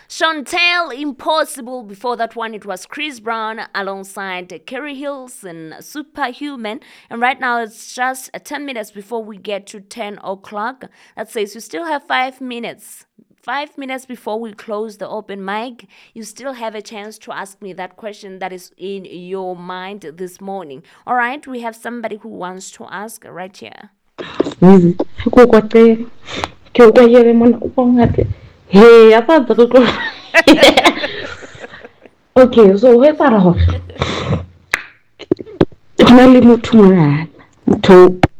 Chantel, Impossible. Before that one, it was Chris Brown alongside Kerry Hills and Superhuman. And right now, it's just 10 minutes before we get to 10 o'clock. That says you still have 5 minutes. 5 minutes before we close the open mic, you still have a chance to ask me that question that is in your mind this morning. All right, we have somebody who wants to ask right here. Okay, so where para ho? Ke na le motho mona. Motho